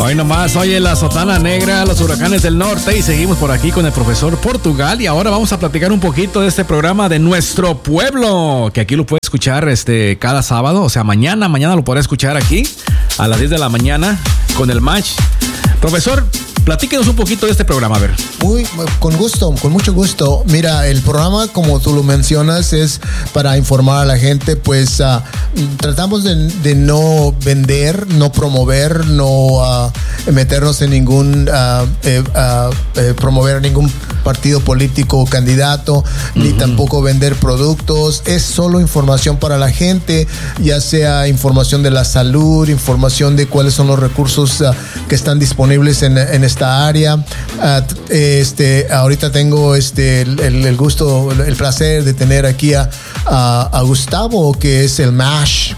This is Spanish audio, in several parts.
Hoy nomás, oye, la sotana negra, los huracanes del norte, y seguimos por aquí con el profesor Portugal, y ahora vamos a platicar un poquito de este programa de Nuestro Pueblo, que aquí lo puede escuchar cada sábado, o sea, mañana lo podrá escuchar aquí a las 10 de la mañana con el Match. Profesor, platíquenos un poquito de este programa, a ver. Con gusto, con mucho gusto. Mira, el programa, como tú lo mencionas, es para informar a la gente, pues tratamos de no vender, no promover, no meternos en ningún, promover ningún partido político o candidato, ni tampoco vender productos. Es solo información para la gente, ya sea información de la salud, información de cuáles son los recursos que están disponibles en esta área. Ahorita tengo el gusto, el placer de tener aquí a Gustavo, que es el MASH.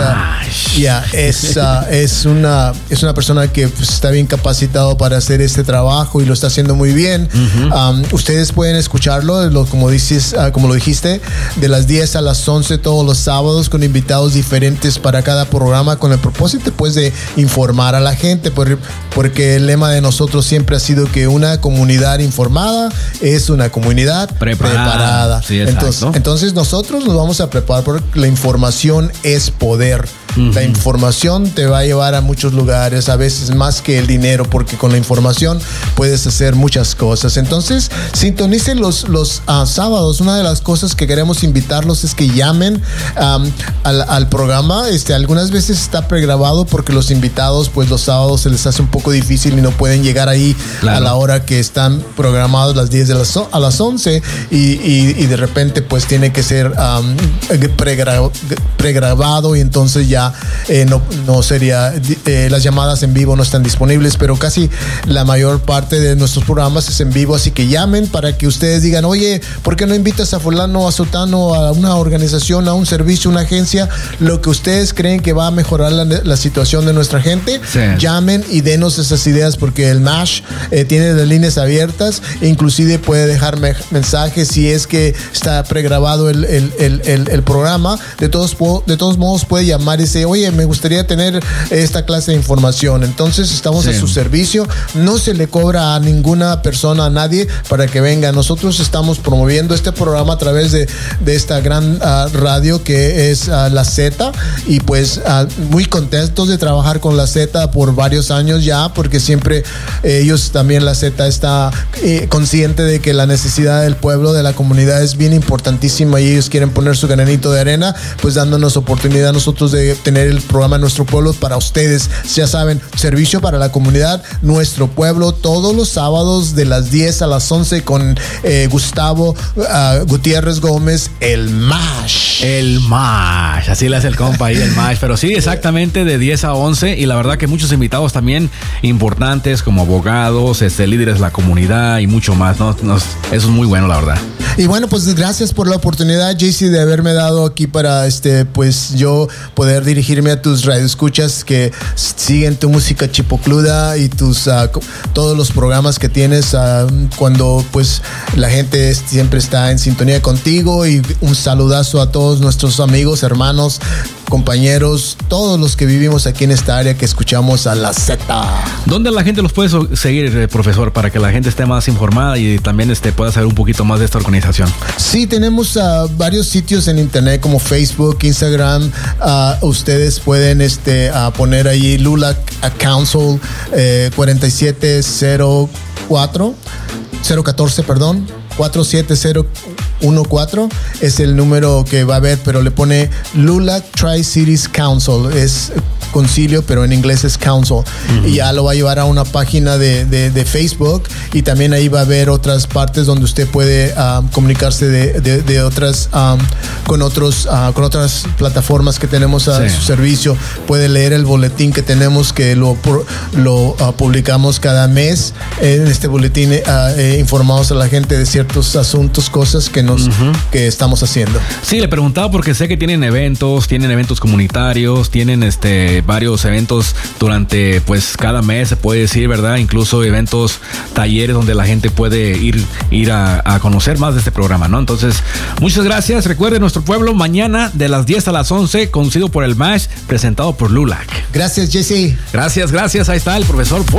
Es una persona que pues, está bien capacitado para hacer este trabajo y lo está haciendo muy bien. Ustedes pueden escucharlo, como lo dijiste, de las 10 a las 11 todos los sábados, con invitados diferentes para cada programa, con el propósito pues de informar a la gente, porque el lema de nosotros siempre ha sido que una comunidad informada es una comunidad preparada. Sí, entonces nosotros nos vamos a preparar, porque la información es poder. La información te va a llevar a muchos lugares, a veces más que el dinero, porque con la información puedes hacer muchas cosas. Entonces, sintonicen los sábados. Una de las cosas que queremos invitarlos es que llamen al programa. Algunas veces está pregrabado porque los invitados, pues los sábados se les hace un poco difícil y no pueden llegar ahí a la hora que están programados, las 10 a las 11, y de repente pues tiene que ser pregrabado, y entonces ya no sería, las llamadas en vivo no están disponibles, pero casi la mayor parte de nuestros programas es en vivo, así que llamen para que ustedes digan, oye, ¿por qué no invitas a fulano, a sotano, a una organización, a un servicio, una agencia, lo que ustedes creen que va a mejorar la situación de nuestra gente? Sí. Llamen y denos esas ideas, porque el MASH tiene las líneas abiertas, e inclusive puede dejar mensajes si es que está pregrabado el programa. De todos modos puede llamar y decir, oye, me gustaría tener esta clase de información. Entonces estamos a su servicio. No se le cobra a ninguna persona, a nadie, para que venga. Nosotros estamos promoviendo este programa a través de esta gran radio que es La Z, y pues muy contentos de trabajar con La Z por varios años ya, porque siempre ellos también, La Z está consciente de que la necesidad del pueblo, de la comunidad, es bien importantísima, y ellos quieren poner su granito de arena, pues dándonos oportunidad a nosotros de tener el programa Nuestro Pueblo para ustedes. Ya saben, servicio para la comunidad, Nuestro Pueblo, todos los sábados de las 10 a las 11 con Gustavo Gutiérrez Gómez, el MASH. El MASH, así le hace el compa ahí, el MASH. Pero sí, exactamente de 10 a 11, y la verdad que muchos invitados también importantes, como abogados, líderes de la comunidad y mucho más, ¿no? Eso es muy bueno, la verdad. Y bueno, pues gracias por la oportunidad, JC, de haberme dado aquí para pues yo poder dirigirme a tus radioescuchas que siguen tu música chipocluda y todos los programas que tienes, cuando pues la gente siempre está en sintonía contigo. Y un saludazo a todos nuestros amigos, hermanos, compañeros, todos los que vivimos aquí en esta área, que escuchamos a La Z. ¿Dónde la gente los puede seguir, profesor, para que la gente esté más informada y también pueda saber un poquito más de esta organización? Sí, tenemos varios sitios en internet como Facebook, Instagram. Ustedes pueden poner ahí Lula Council 47014 es el número que va a ver, pero le pone Lula Tri-Cities Council, es concilio, pero en inglés es council. Y ya lo va a llevar a una página de Facebook, y también ahí va a haber otras partes donde usted puede comunicarse de otras con otras plataformas que tenemos a su servicio. Puede leer el boletín que tenemos, que lo publicamos cada mes. En este boletín informamos a la gente de ciertos asuntos, cosas que estamos haciendo. Sí, le preguntaba porque sé que tienen eventos comunitarios, tienen varios eventos durante pues cada mes, se puede decir, ¿verdad? Incluso eventos, talleres donde la gente puede ir a conocer más de este programa, ¿no? Entonces, muchas gracias. Recuerden, Nuestro Pueblo, mañana de las 10 a las 11, conducido por el MASH, presentado por LULAC. Gracias, Jesse. Gracias. Ahí está el profesor